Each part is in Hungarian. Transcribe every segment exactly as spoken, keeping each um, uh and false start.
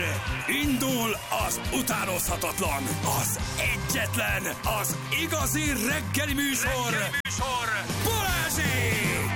Indul az utánozhatatlan, az egyetlen, az igazi reggeli műsor, reggeli műsor. Balázsék!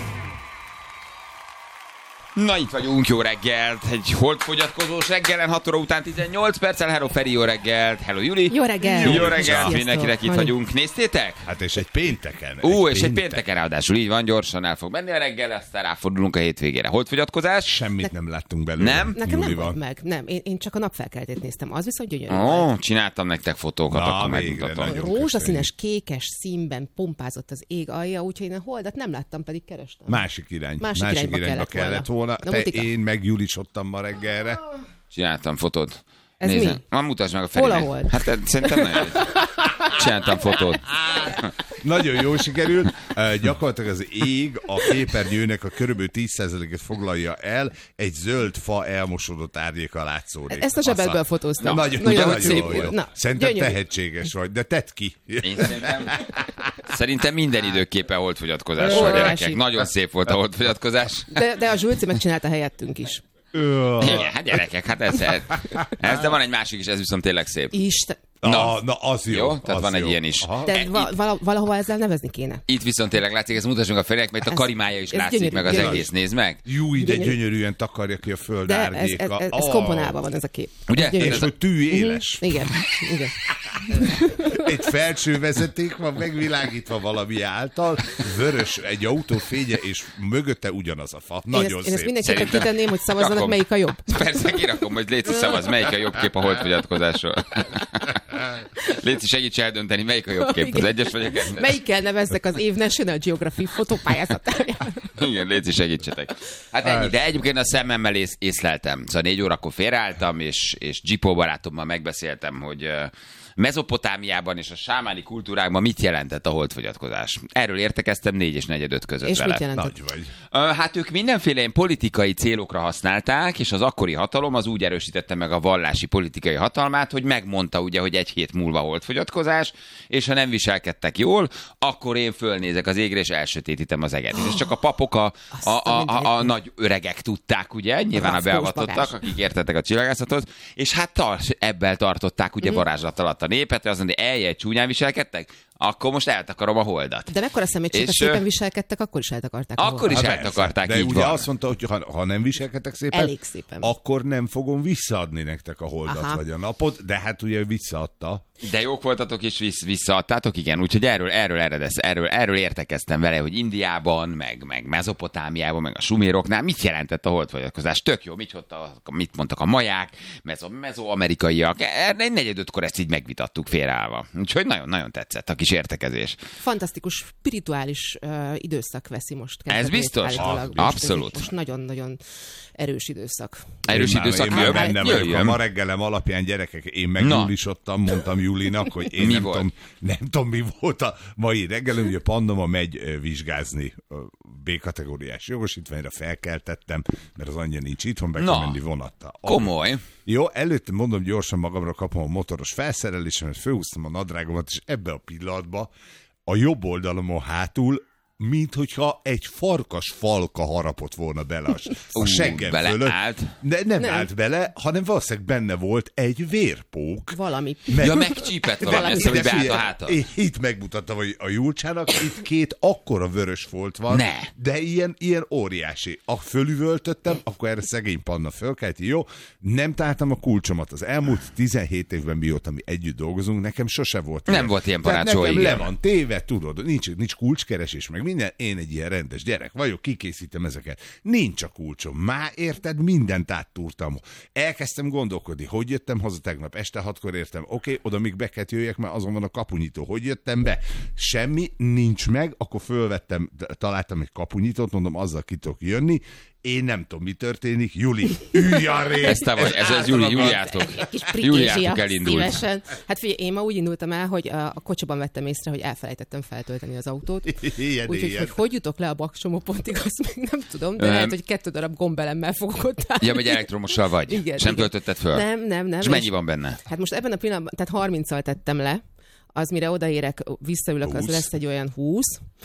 Na itt vagyunk, jó reggelt, egy holdfogyatkozós reggelen, hat óra után tizennyolc perccel. Hello Feri, jó reggelt, hello Juli. Jó reggelt. Jó reggelt, mindenkinek itt vagyunk. Néztétek? Hát és egy pénteken. Ú, és egy pénteken ráadásul, így van, gyorsan el fog menni a reggel, aztán ráfordulunk a hétvégére. Holdfogyatkozás? Semmit nem láttunk belőle. Nem? Nekem nem volt meg, nem. Én, én csak a napfelkeltét néztem, az viszont gyönyörű. Ó, oh, csináltam nektek fotókat, Na, akkor végre, megmutatom. Rózsaszínes, kékes színben pompázott az ég alja, úgyhogy én a holdat nem láttam, pedig kerestem. Másik irány. Másik Másik irányba irányba kellett kellett volna. volna. Na, Te, mutika. én meg Julisodtam ma reggelre. Csináltam fotót. Ez Nézem. mi? Na, mutasd meg a Hol Ferinek. a hold? Hát ez szerintem nagyon jó. Csináltam fotót. Nagyon jó sikerült. Uh, gyakorlatilag az ég a képernyőnek a körülbelül tíz százalékot foglalja el, egy zöld fa elmosódott árnyéka látszódik. Ezt a zsebedből fotóztam. Na, nagyon, Nagyon nagyon, szép nagyon volt. jó. Na, Szerintem gyönyörű. tehetséges vagy, de tedd ki. Én szerintem, szerintem minden időképpen holdfogyatkozással, Óriási. gyerekek. Nagyon szép volt a holdfogyatkozás. De, de a Zsülci megcsinálta helyettünk is. Igen, hát gyerekek, hát ez, ez, de van egy másik is, ez viszont tényleg szép. Isten. Na. Na, na az jó. Jó, tehát az van egy jó. ilyen is. Aha. De E, va- vala- valahova ezzel nevezni kéne. Itt viszont tényleg látszik, ezt mutassunk a Ferinek, mert itt a Ez- karimája is ez látszik, gyönyörű, meg az gyönyörű. egész, nézd meg. Jú, ide Gyönyörű. gyönyörűen takarja ki a föld De ez, ez, árnyéka. ez, ez Ah. komponálva van ez a kép. Ugye? Ez gyönyörű. És hogy tű éles. Mhm. Igen, igen. Egy felső vezeték van megvilágítva valami által, vörös egy autó fénye, és mögötte ugyanaz a fa. Én Nagyon ezt, én ezt szép. mindenképpen Szerintem- kitenném, hogy szavazzanak, Rakom. melyik a jobb. Persze, kirakom, hogy Léci szavaz, melyik a jobb kép a holdfogyatkozásról. Léci, segíts eldönteni, melyik a jobb kép, az egyes vagy a kettes? Melyikkel nevezzek az év National Geographic fotópályázatáján? Igen, Léci, segítsetek. Hát ennyi, de egyébként a szemmemmel ész, észleltem. Szóval négy órakor félreálltam, és, és Gipó barátommal megbeszéltem, hogy uh, Mezopotámiában és a sámáni kultúrákban mit jelentett a holdfogyatkozás. Erről értekeztem négy és negyed öt között És vele. mit jelentett? Nagy vagy. Ö, Hát ők mindenféle ilyen politikai célokra használták, és az akkori hatalom az úgy erősítette meg a vallási politikai hatalmát, hogy megmondta ugye, hogy egy hét múlva holdfogyatkozás, és ha nem viselkedtek jól, akkor én fölnézek az égre, és elsötétítem az eget. És csak a papok, a, a, a, a, a nagy öregek tudták, ugye, nyilván a rafkós beavatottak, bagás. akik értettek a csillagászatot, és hát tar- ebből tartották ugye varázslat alatt a népet, hogy azt mondja, eljel, csúnyán viselkedtek, akkor most eltakarom a holdat. De mekkora szemétség, ha És, szépen ö, viselkedtek, akkor is eltakarták. Akkor is Hát eltakarták, de így ugye van. azt mondta, hogy ha, ha nem viselkedtek szépen, Elég szépen. akkor nem fogom visszaadni nektek a holdat Aha. vagy a napot, de hát ugye visszaadta. De jók voltatok és vissz, visszaadtátok, igen, úgyhogy erről, erről eredesz, erről, erről értekeztem vele, hogy Indiában, meg, meg Mezopotámiában, meg a suméroknál mit jelentett a holdfogyatkozás. Tök jó, mit, mondta, mit mondtak a maják, mezo, mezoamerikaiak. Erre egy negyed ötkor ezt így megvitattuk félreállva. Úgyhogy nagyon-nagyon tetszett a kis értekezés. Fantasztikus, spirituális uh, időszak veszi most. Ez kezdetét biztos? állítólag. Ah, Most ez abszolút. Most nagyon-nagyon erős időszak. Erős én időszak már, én jön, már benne vagyok. A jöjjön. ma reggelem alapján, gyerekek, én Na. megjulisodtam, mondtam Julinak, hogy én Mi nem volt? tudom, nem tudom, mi volt a mai reggelem, ugye Pandoma megy ö, vizsgázni ö, B-kategóriás jogosítványra, felkeltettem, mert az anyja nincs itthon, be Na. kell menni vonattal. Komoly. Jó, előtte mondom, gyorsan magamra kapom a motoros felszerelésemet, fölhúztam a nadrágomat, és ebbe a pillanatban a jobb oldalamon hátul, mint hogyha egy farkas falka harapott volna bele a, a Ú, seggem bele fölött. állt. De nem, Nem. állt bele, hanem valószínűleg benne volt egy vérpók. Valami. Ja, megcsípett valami, azt, hogy De beállt a figyelj, háta. én itt megmutattam, hogy a Julcsának itt két akkora vörös folt van, Ne. de ilyen, ilyen óriási. A fölüvöltöttem, akkor erre szegény Panna fölkelti, jó, nem találtam a kulcsomat. Az elmúlt tizenhét évben, mióta mi együtt dolgozunk, nekem sose volt Nem ilyen. volt ilyen Tehát parácsó, nekem igen. le van téve, tudod, nincs, nincs kulcskeresés, meg minden, én egy ilyen rendes gyerek vagyok, kikészítem ezeket. Nincs a kulcsom. Már érted, mindent áttúrtam. Elkezdtem gondolkodni, hogy jöttem haza tegnap, este hatkor értem, oké, okay, oda még be kellett jöjjek, mert azon van a kapunyító. Hogy jöttem be? Semmi, nincs meg, akkor fölvettem, találtam egy kapunyítót, mondom, azzal ki tudok jönni. Én nem tudom, mi történik. Juli, ülj arrébb! Ez te vagy, ez az Júli, Júliátok. Egy kis Júliátok prikézsia, elindult. szívesen. Hát figyelj, én ma úgy indultam el, hogy a, a kocsiban vettem észre, hogy elfelejtettem feltölteni az autót. Ilyen, Úgyhogy, ilyen. hogy hogy jutok le a baksomópontig, azt még nem tudom, de Nem. lehet, hogy kettő darab gombelemmel fogok ott állni. Ja, vagy elektromossal vagy. Igen, És nem igen. töltötted föl? Nem, nem, nem. És mennyi van benne? Hát most ebben a pillanatban, tehát harminccal tettem le, az mire odaérek, visszaülök, az húsz. lesz egy olyan húsz,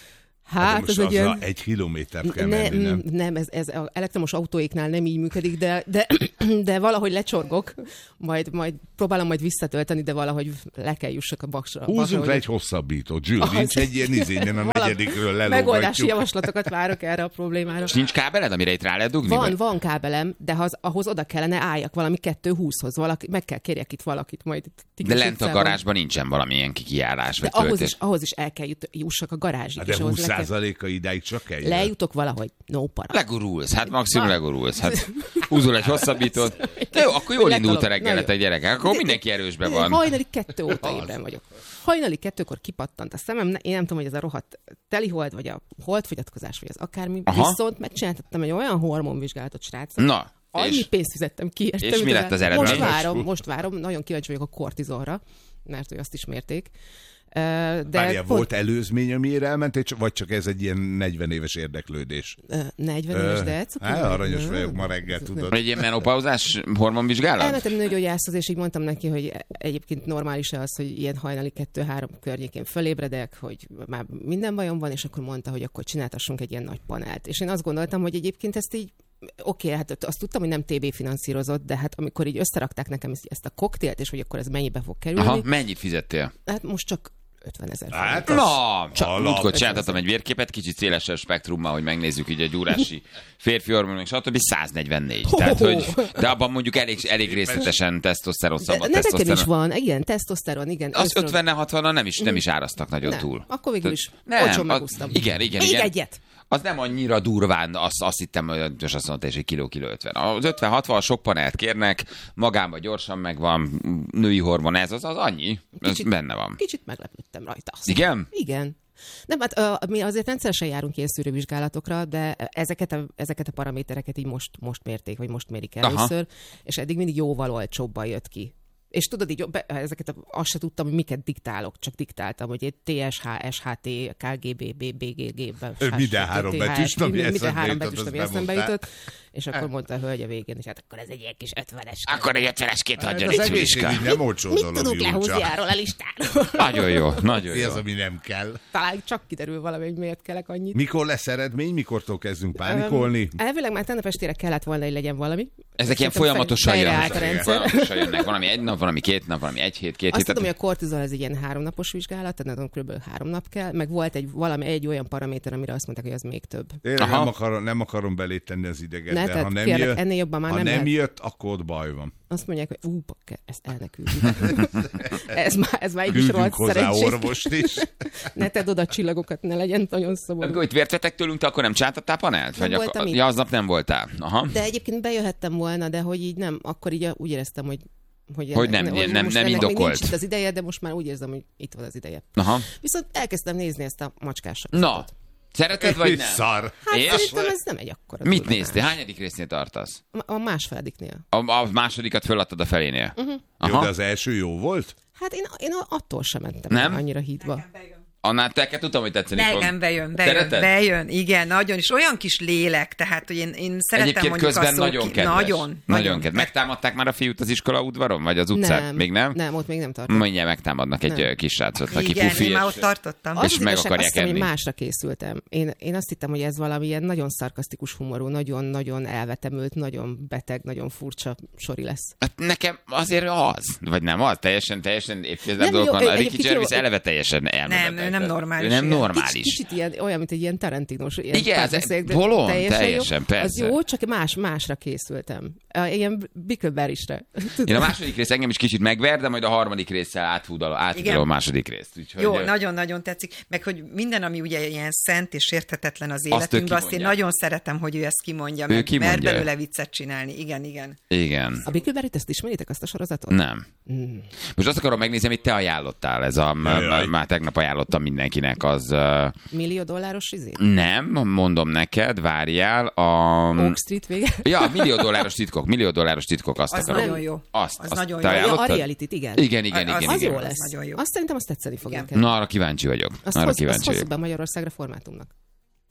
Hát, ez egy ilyen... egy kilométert kell ne, menni, nem? Nem, ez, ez az elektromos autóiknál nem így működik, de, de, de valahogy lecsorgok, majd, majd próbálom majd visszatölteni, de valahogy le kell jussak a baksra. Húzzunk le egy hosszabbítót, Zsül, nincs egy ilyen izényen a negyedikről lelógatjuk. Megoldási javaslatokat várok erre a problémára. És nincs kábeled, amire itt rá lehet dugni? Van, vagy? van kábelem, de az, ahhoz oda kellene álljak valami kettő húszhoz, valaki, meg kell kérjek itt valakit majd. De lent a garázsban nincsen valamilyen kikiállás, vagy ahhoz töltés. is, ahhoz is el kell jut, jussak a garázsig. Hát de és ahhoz húsz le kell- százaléka idáig csak eljön. Lejutok valahogy, no para. Legurulsz, hát maximum legurulsz. Hát húzol egy hosszabbítót. De jó, akkor jól Letalom. indult a reggelet Na a jó. gyerekek, akkor mindenki erősben van. Hajnali kettő óta ébren vagyok. Hajnali kettőkor kipattant a szemem, ne- én nem tudom, hogy ez a rohadt telihold, vagy a holdfogyatkozás, vagy az akármi. Aha. Viszont megcsináltattam egy olyan hormonvizsgálatot, srácok. Na, Annyi és pénzt fizettem ki. érte, és mi mint lett az eredmény? Most várom, most várom, nagyon kíváncsi vagyok a kortizolra, mert hogy azt is mérték. Ö, De Várjál, pont- volt előzmény, amiért elmentél, csak- vagy csak ez egy ilyen negyven éves érdeklődés? Ö, negyven éves, de elcukor Á, vagy? aranyos Ö, vagyok ma reggel, tudod. egy ilyen menopauzás hormonvizsgálat? Elmentem nőgyógyászhoz, és így mondtam neki, hogy egyébként normális-e az, hogy ilyen hajnali kettő-három környékén fölébredek, hogy már minden bajom van, és akkor mondta, hogy akkor csináltassunk egy ilyen nagy panelt. És én azt gondoltam, hogy egyébként ezt így oké, okay, hát azt tudtam, hogy nem té bé finanszírozott, de hát amikor így összerakták nekem ezt a koktélt, és hogy akkor ez mennyibe fog kerülni, Aha, mennyit fizettél? hát most csak ötvenezer forint. Hát az Na, csak alap. múltkor csináltattam egy vérképet, kicsit szélesebb spektrummal, hogy megnézzük így a gyúrási férfi hormonok, stb. száznegyvennégy. Tehát, hogy, de abban mondjuk elég, elég részletesen tesztoszteron, De, szabad de nekem is tesztoszteron. van, igen, tesztoszteron, igen. Az ösztön- ötvennel hatvannal nem is, nem is árasztak nagyon Nem, túl. akkor végül is Nem, olcsón az- megúsztam. igen, igen, Még igen. egyet. Az nem annyira durván, azt, azt hittem, hogy most azt mondta, és egy kiló, kiló ötven. Az ötven hatvan sok panelt kérnek, magában gyorsan megvan, női hormon, ez az, az annyi, ez Kicsit- benne van. Kicsit meglepődtem rajta. Azt. Igen? Igen. Nem, hát ö, mi azért rendszeresen járunk ilyen szűrővizsgálatokra, de ezeket a, ezeket a paramétereket így most, most mérték, vagy most mérik először, Aha. és eddig mindig jóval olcsóbban jött ki. És tudod, így be, ezeket a, azt se tudtam, hogy miket diktálok, csak diktáltam, hogy egy té es há, es há té, ká gé bé, bé gé gé, Minden három betűs, ami minden eszembe három jutott, betűs, azt ami eszembe bemondtál. jutott, és akkor mondta a hölgy a végén, hogy hát akkor ez egy ilyen kis ötvenes. Akkor egy ötvenesként adjon Az egy egészség Zsuzska. így nem olcsó Mit dolog, tudunk lehúzni Júlcsa. arról a listáról? Nagyon jó, nagyon Mi jó. az, ami nem kell? Talán csak kiderül valami, hogy miért kellek annyit. Mikor lesz eredmény? Mikortól kezdünk pánikolni? Öm, elvileg már tegnap estére kellett volna, hogy legyen valami. Ezek ilyen Szerintem folyamatosan fejre jönnek. állt a rendszer. Folyamatosan jönnek. Valami egy nap, valami két nap, valami egy hét, két Azt hét. tudom, hogy Tehát- a kortizol ez egy ilyen háromnapos vizsgálat, tehát nem tudom, kb. három nap kell, meg volt egy valami egy olyan paraméter, amire azt mondták, hogy az még több. Én Aha. nem akarom, nem akarom belé tenni az ideget, Ne, de tehát ha nem kérlek, jött, ennél jobban már ha nem nem lehet. jött, akkor ott baj van. Azt mondják, hogy ú, bakker, ezt el ne küldjük. ez, már, ez már így is Küldjünk rossz, hozzá szerencsés. orvost is. Ne tedd oda a csillagokat, ne legyen nagyon szomorú. Amikor itt vért vettek tőlünk, te akkor nem csináltattál panelt? Nem Vagy voltam akkor... itt. Ja, aznap nem voltál. Aha. De egyébként bejöhettem volna, de hogy így nem, akkor így úgy éreztem, hogy hogy, Hogy nem, hogy nem- most nem ennek még indokolt. nincs itt az ideje, de most már úgy érzem, hogy itt van az ideje. Aha. Viszont elkezdtem nézni ezt a macskás Na, sorozatot. szereted vagy nem? Szar. Hát És? szerintem ez nem egy akkora Mit durranás. néztél? Hányadik résznél tartasz? A, a másfelediknél. A, a másodikat föladtad a felénél? Uh-huh. Jó, de Aha. az első jó volt? Hát én, én attól sem mentem Nem? annyira hídba. Annál te tudtam, hogy tetszeni fog. Nekem bejön, bejön, Szereted? bejön, igen, nagyon, és olyan kis lélek, tehát, hogy én, én szeretem Egyébként mondjuk közben azt, hogy nagyon ki- kedves. Nagyon, Nagyon kedves. Megtámadták már a fiút az iskola udvaron? Vagy az utcán? Nem, Még nem? Nem, ott még nem tartom. Mindjárt megtámadnak egy Nem. ö, kis srácot, aki Igen, pufi én már és... ott tartottam. Az És az meg igazság, akarják azt hiszem, enni. én másra készültem. Én, én azt hittem, hogy ez valami ilyen nagyon szarkasztikus humorú, nagyon-nagyon elvetemült, nagyon beteg, nagyon furcsa sori lesz. Hát nekem azért az, vagy nem az, teljesen, teljesen évtizedek Nem, dolgok jó, van. A egyébként Ricky jó- Gervais eleve teljesen elmebeteg. Nem, ő nem normális, Ő nem igen. normális. Kicsit, kicsit ilyen, olyan, mint egy ilyen Tarantinos. Ilyen Igen, ez párbeszéd, de bolond, teljesen, teljesen, jó. persze. Az jó, csak más, másra készültem. Uh, Ilyen Bickleberry-sre. Én a második rész engem is kicsit megver, de majd a harmadik résszel áthúdalom, áthúdalom a Igen. második részt. Úgyhogy, Jó, ö, nagyon-nagyon tetszik. Meg, hogy minden, ami ugye ilyen szent és érthetetlen az életünkben, azt, én kimondják. nagyon szeretem, hogy ő ezt kimondja, Ő meg kimondja. mer belőle viccet csinálni. Igen, igen. Igen. A Bickleberry-t, ezt ismeritek, azt a sorozatot? Nem. Mm. Most azt akarom megnézni, amit te ajánlottál. Ez a, Jaj. már tegnap ajánlottam mindenkinek, az uh, Millió dolláros izé? nem, mondom neked, várjál, a... Oak Street vége? Ja, millió dolláros titkok, millió dolláros titkok, azt Az akarom. nagyon jó. Azt, Az azt nagyon te jó. Ja, a ajánlottad? reality-t, igen. Igen, igen, Az- igen. Az igen. jó Az lesz. nagyon jó. Azt szerintem azt tetszeni fog Igen. neked. Na, arra kíváncsi vagyok. Azt, arra hoz, azt kíváncsi hozzuk vagyok. be Magyarországra formátumnak.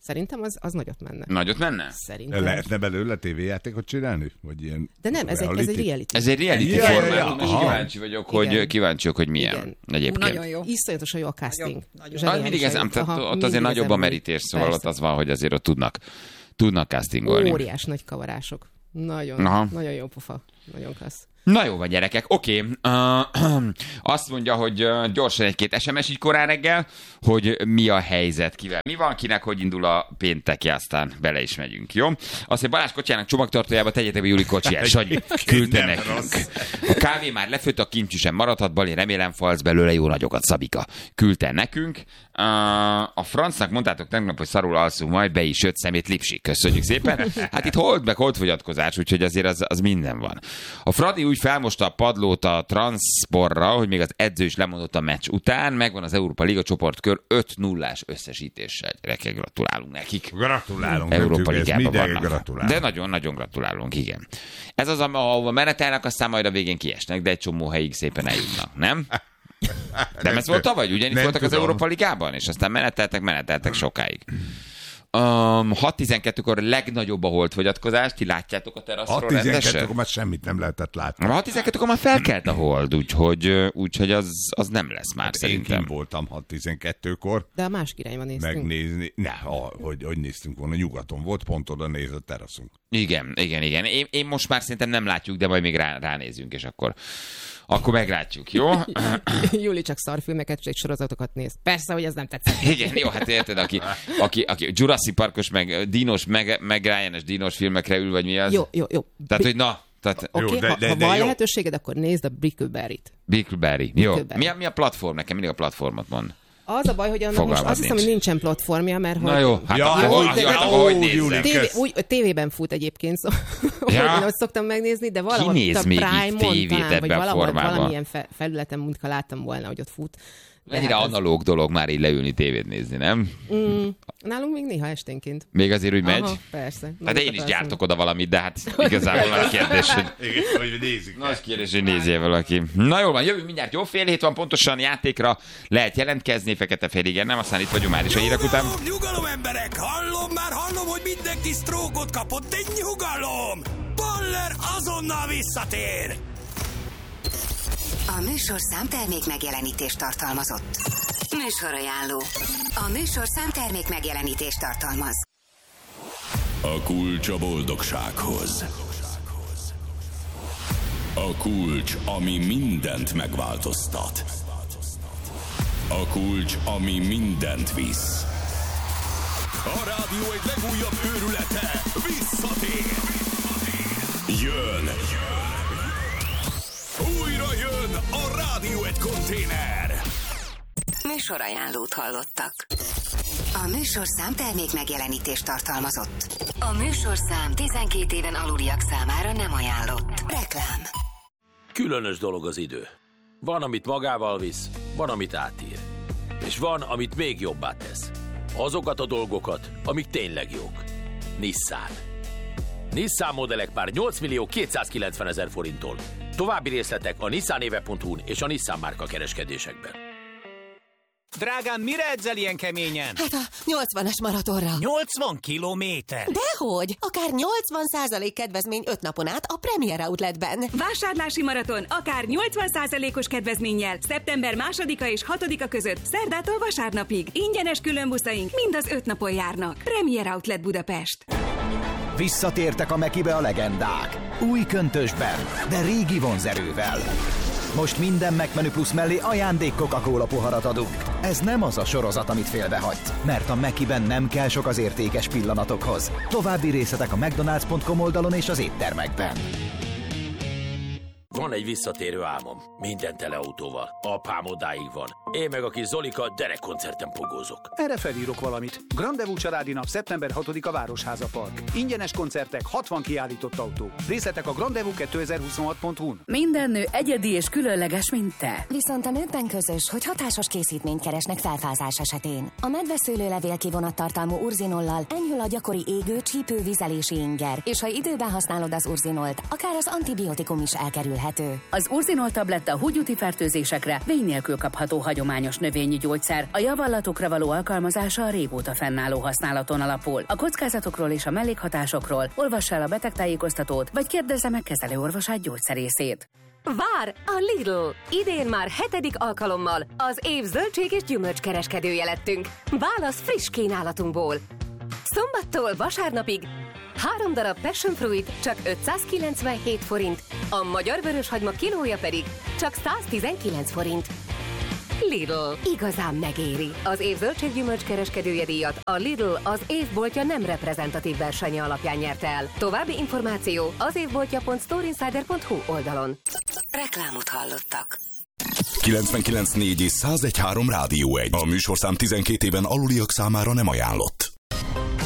Szerintem az, az nagyot menne. Nagyot menne? Szerintem. Lehetne belőle tévéjátékot csinálni? Vagy ilyen De nem, ez egy, ez egy reality. Ez egy reality Ja, ja, formában, ja, és aha. kíváncsi vagyok, hogy, Igen. kíváncsi vagyok, hogy milyen Igen. egyébként. Nagyon jó. Iszonyatosan jó a casting. Nagyon- Zseniális Ah, mindig ez, a- tehát aha, ott mindig azért nagyobb a ezen merítés, szóval Persze. ott az van, hogy azért ott tudnak, tudnak castingolni. Óriás nagy kavarások. Nagyon, Aha. nagyon jó pofa. Nagyon klassz. Na jó van, gyerekek, oké. Uh, azt mondja, hogy uh, gyorsan egy-két es em es így korán reggel, hogy mi a helyzet, kivel. Mi van, kinek, hogy indul a pénteki, aztán bele is megyünk, jó? Azt, hogy Balázs kocsijának csomagtartójába tegyetek be Juli kocsiját. Sanyi, küldte Nem nekünk. rossz. A kávé már lefőtt, a kincsű sem maradhat, Bali, remélem falsz belőle jó nagyokat, Szabika. Küldte nekünk. Uh, a francnak mondtátok tegnap, hogy szarul alszunk, majd be is jött szemét Lipsik. Köszönjük szépen. Hát itt hold meg hold fogyatkozás, úgyhogy azért az, az minden van. A Fradi úgy felmosta a padlót a transzporra, hogy még az edző is lemondott a meccs után, megvan az Európa Liga csoportkör öt nullás összesítéssel. Gyerekek, gratulálunk nekik. Gratulálunk. Európa nem Ligában mindenki vannak. gratulál. De nagyon-nagyon gratulálunk, igen. Ez az, ahova menetelnek, aztán majd a végén kiesnek, de egy csomó helyig szépen eljutnak, nem? Nem ez volt tavaly? Ugyanis nem voltak az tudom. Európa Ligában, és aztán meneteltek, meneteltek sokáig. Um, hat tizenkettőkor legnagyobb a holdfogyatkozás, ti látjátok a teraszról hat rendesen? tizenkettőkor már semmit nem lehetett látni. hat tizenkettőkor már felkelt a hold, úgyhogy, úgyhogy az, az nem lesz már Hát én szerintem. kim voltam hat tizenkettőkor De a másik irányban néztünk. megnézni. Ne, a, hogy, hogy néztünk volna, nyugaton volt, pont oda néz a teraszunk. Igen, igen, igen. Én, én most már szerintem nem látjuk, de majd még rá, ránézünk, és akkor, akkor meglátjuk, jó? Júli csak szarfilmeket és sorozatokat néz. Persze, hogy ez nem tetszett. Igen, jó, hát érted, aki, aki, aki Jurassic Parkos, meg Dinos, meg, meg Ryan-es Dinos filmekre ül, vagy mi az? Jó, jó, jó. Tehát, hogy na, tehát Oké, Jó, okay, de- ha, de- ha de van jó. lehetőséged, akkor nézd a Brickleberry-t. Brickleberry. Jó. Brickleberry. Mi a, mi a platform nekem? Mindig a platformot mond. Az a baj, hogy annak Fogalmad most azt hiszem, nincs. hogy nincsen platformja, mert Na hogy... jó, hát Ja, akkor, jó, hogy, de- hát de- akkor hogy ó, nézzem? Júli. Tévé, Kösz. úgy, tévében fut egyébként, szóval Ja. ja. én ott szoktam megnézni, de valahol néz a még így Prime-on tévét talán, vagy ebben a valahol formában? valamilyen fe, felületen, mintha láttam volna, hogy ott fut. De Mennyire hát az- analóg dolog már így leülni tévét nézni, nem? Mm, nálunk még néha esténként. Még azért úgy megy? Aha, persze. Hát én Magukat is alszom. gyártok oda valamit, de hát igazából nagy kérdés, hogy Igen, hogy nézik. nagy kérdés, hogy nézzél valaki. Na jól van, jövünk mindjárt, jó fél hét van, pontosan játékra lehet jelentkezni, fekete-fehér, igen, nem, aztán itt vagyunk már is a hírek után. Nyugalom, nyugalom, emberek! Hallom, már hallom, hogy mindenki sztrókot kapott, egy nyugalom! Baller azonnal visszatér! A műsorszám termék megjelenítést tartalmazott. Műsorajánló. A műsorszám termék megjelenítést tartalmaz. A kulcs a boldogsághoz. A kulcs, ami mindent megváltoztat. A kulcs, ami mindent visz. A rádió egy legújabb őrülete visszatér. Jön. Újra jön a Rádió egy konténer. Műsorajánlót hallottak. A műsorszám termék megjelenítést tartalmazott. A műsorszám tizenkét éven aluliak számára nem ajánlott. Reklám. Különös dolog az idő. Van, amit magával visz, van, amit átír. És van, amit még jobbá tesz. Azokat a dolgokat, amik tényleg jók. Nissan. Nissan modellek már nyolc millió kétszázkilencven ezer forinttól. További részletek a nissanéve pont hu-n és a Nissan márka kereskedésekben. Drágám, mire edzel ilyen keményen? Hát a nyolcvanas maratonra. nyolcvan kilométer. Dehogy! Akár nyolcvan százalék kedvezmény öt napon át a Premier Outletben. Vásárlási maraton akár nyolcvan százalékos kedvezménnyel szeptember másodika és hatodika között szerdától vasárnapig. Ingyenes különbuszaink mind az öt napon járnak. Premier Outlet Budapest. Visszatértek a Mekibe a legendák. Új köntösben, de régi vonzerővel. Most minden McMenü Plus mellé ajándék Coca-Cola poharat adunk. Ez nem az a sorozat, amit félbehagyt, mert a Mekiben nem kell sok az értékes pillanatokhoz. További részletek a mcdonalds pont com oldalon és az éttermekben. Van egy visszatérő álmom. Minden tele autóval. Apám odáig van. Én meg a kis Zolika derekkoncerten pogózok. Erre felírok valamit. Grandevú családi nap szeptember hatodika Városháza Park. Ingyenes koncertek, hatvan kiállított autó. Részletek a grandevú kétezer-huszonhat pont hu-n. Minden nő egyedi és különleges, mint te. Viszont a nőkben közös, hogy hatásos készítményt keresnek felfázás esetén. A medveszőlőlevél kivonattartalmú urzinollal enyhül a gyakori égő, csípő, vizelési inger, és ha időben használod az urzinolt, akár az antibiotikum is elkerülhet. elérhető. Az Urzinol tabletta húgyúti fertőzésekre vény nélkül kapható hagyományos növényi gyógyszer. A javallatokra való alkalmazása a régóta fennálló használaton alapul. A kockázatokról és a mellékhatásokról olvass el a betegtájékoztatót, vagy kérdezze meg kezelőorvosát gyógyszerészét. Vár a Lidl! Idén már hetedik alkalommal az év zöldség és gyümölcskereskedője lettünk. Válasz friss kínálatunkból. Szombattól vasárnapig három darab passion fruit csak ötszázkilencvenhét forint, a magyar vöröshagyma kilója pedig csak száztizenkilenc forint. Lidl. Igazán megéri. Az év zöldséggyümölcs kereskedője díjat a Lidl az évboltja nem reprezentatív versenye alapján nyerte el. További információ az évboltja pont storeinsider pont hu oldalon. Reklámot hallottak. kilencvenkilenc négy és száz egy három Rádió egy. A műsorszám tizenkét éven aluliak számára nem ajánlott.